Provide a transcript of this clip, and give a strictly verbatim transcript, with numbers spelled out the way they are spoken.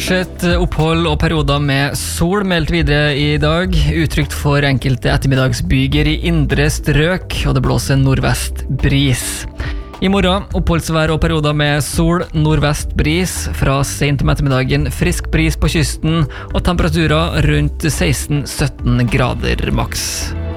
Fortsett opphold og perioder med sol meldt videre i dag. Utrygt for enkelte ettermiddagsbyger i indre strøk, og det blåser nordvest bris. I morgen oppholdsvær og perioder med sol, nordvest bris. Fra sent om ettermiddagen frisk bris på kysten, og temperaturer rundt seksten til sytten grader maks.